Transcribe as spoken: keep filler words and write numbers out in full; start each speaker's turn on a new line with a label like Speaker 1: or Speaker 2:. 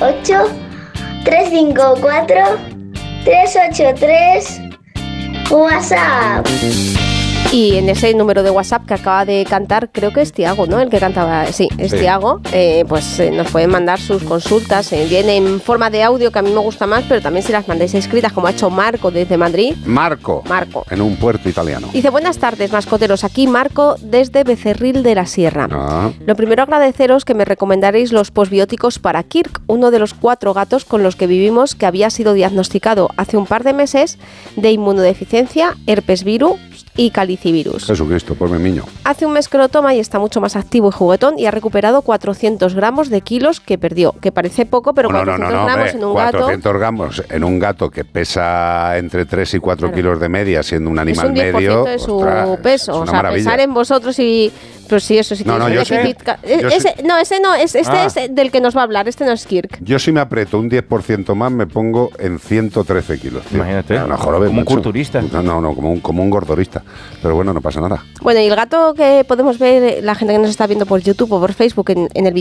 Speaker 1: ocho, tres cinco cuatro, tres ocho tres. WhatsApp.
Speaker 2: Y en ese número de WhatsApp que acaba de cantar, creo que es Tiago, ¿no? El que cantaba, sí, es sí. Tiago. Eh, pues eh, nos pueden mandar sus consultas, eh, bien en forma de audio, que a mí me gusta más, pero también si las mandáis escritas, como ha hecho Marco desde Madrid.
Speaker 3: Marco.
Speaker 2: Marco.
Speaker 3: En un puerto italiano.
Speaker 2: Dice, buenas tardes, mascoteros. Aquí Marco desde Becerril de la Sierra. Ah. Lo primero, agradeceros que me recomendaréis los posbióticos para Kirk, uno de los cuatro gatos con los que vivimos, que había sido diagnosticado hace un par de meses de inmunodeficiencia, herpes virus y calicivirus.
Speaker 3: Jesucristo, ponme niño.
Speaker 2: Hace un mes que lo toma y está mucho más activo y juguetón y ha recuperado cuatrocientos gramos de kilos que perdió, que parece poco, pero
Speaker 3: no,
Speaker 2: cuatrocientos
Speaker 3: no, no, no,
Speaker 2: gramos
Speaker 3: hombre,
Speaker 2: en un
Speaker 3: cuatrocientos
Speaker 2: gato...
Speaker 3: gramos en un gato que pesa entre tres y cuatro claro. kilos de media, siendo un animal
Speaker 2: es un diez por ciento
Speaker 3: medio...
Speaker 2: de su
Speaker 3: ostras,
Speaker 2: peso, o sea,
Speaker 3: maravilla.
Speaker 2: Pensar en vosotros y... Pues sí, eso sí.
Speaker 3: No, no, yo
Speaker 2: déficit,
Speaker 3: sé,
Speaker 2: ca-
Speaker 3: yo
Speaker 2: ese,
Speaker 3: sé.
Speaker 2: No, ese no, es, este
Speaker 3: Ah.
Speaker 2: es del que nos va a hablar, este no es Kirk.
Speaker 3: Yo si me aprieto un diez por ciento más me pongo en ciento trece kilos. Tío.
Speaker 4: Imagínate,
Speaker 3: no, jorobe,
Speaker 4: como un
Speaker 3: macho.
Speaker 4: culturista.
Speaker 3: No, no, no, como un, como un gordorista. Pero bueno, no pasa nada.
Speaker 2: Bueno, y el gato que podemos ver, la gente que nos está viendo por YouTube o por Facebook, en, en el